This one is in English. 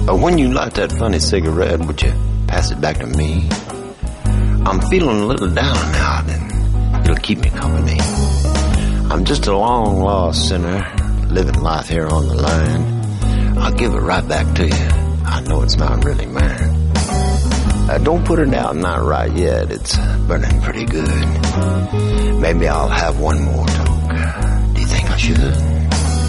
When you light that funny cigarette, would you pass it back to me? I'm feeling a little down now, and it'll keep me company. I'm just a long-lost sinner, living life here on the line. I'll give it right back to you. I know it's not really mine. Don't put it out, not right yet. It's burning pretty good. Maybe I'll have one more toke. Do you think I should?